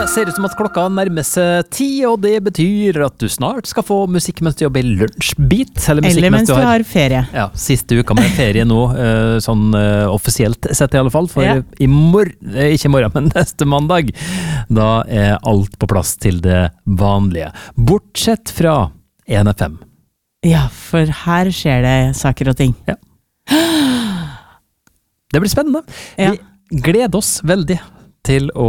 ser ut som at klokka nærmer seg 10, og det betyr at du snart skal få musikk mens du jobber i lunsjbit. Eller mens du har ferie. Ja, siste uka med ferie nå, sånn offisielt sett i alle fall, for ikke i morgen, men neste mandag, da er alt på plass til det vanlige. Bortsett fra 1FM. Ja, for her skjer det saker og ting. Ja. Det blir spennende. Ja. Vi gleder oss veldig til å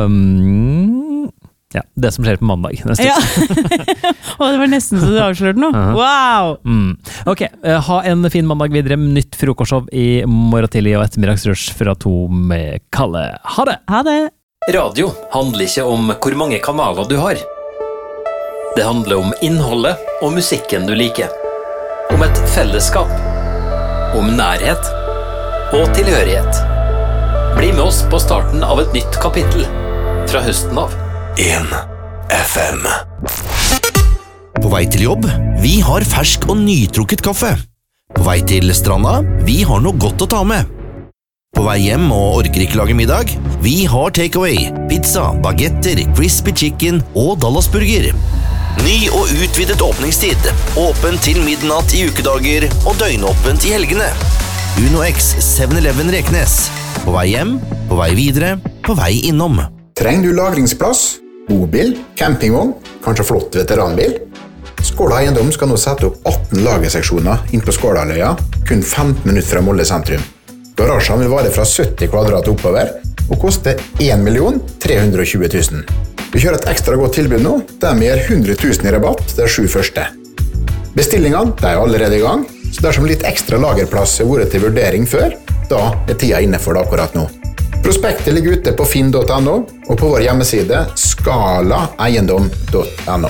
det som skjer på mandag neste uke. Og det var nesten så du avslørte noe. Wow! Ok, ha en fin mandag videre. Nytt frokostshow i morgen tidlig og ettermiddagsrush fra 2 med Kalle. Ha det! Ha det! Radio handler ikke om hvor mange kanaler du har. Det handler om innholdet og musikken du liker. Om et fellesskap. Om nærhet. Og tilhørighet. Bli med oss på starten av et nytt kapittel fra høsten av. 1FM. På vei til jobb, vi har fersk og nytrukket kaffe. På vei til stranda, vi har noe godt å ta med. På vei hjem og orker ikke lage middag, vi har takeaway, pizza, bagetter, crispy chicken og Dallasburger. Ny og utvidet åpningstid, åpent til midnatt i ukedager og døgnåpent i helgene. Uno X 7-Eleven Reknes. På vei hjem, på vei videre, på vei innom. Trenger du lagringsplass, bobil, campingvogn, kanskje flott veteranbil? Skåla Eiendom skal nå sette opp 18 lagerseksjoner inn på Skålaløya, kun 15 minutter fra Molde sentrum. Garasjen vil vare fra 70 kvadrat oppover og koste 1.320 000. Vi kjører et ekstra godt tilbud nå, der vi gir 100 000 i rabatt de 7 første. Bestillingene er allerede i gang, så dersom litt ekstra lagerplass har vært til vurdering før, da er tida inne for det akkurat nå. Prospektet ligger ute på finn.no og på vår hjemmeside skalaeiendom.no.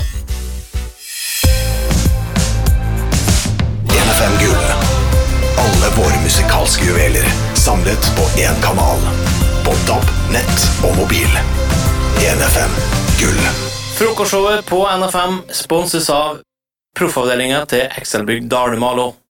1FM Gull. Alle våre musikalske juveler samlet på én kanal. På DAB, nett og mobil. 1FM Gull. Frokostshowet på NFM sponses av proffavdelingen til Excelbygg Dalumalo.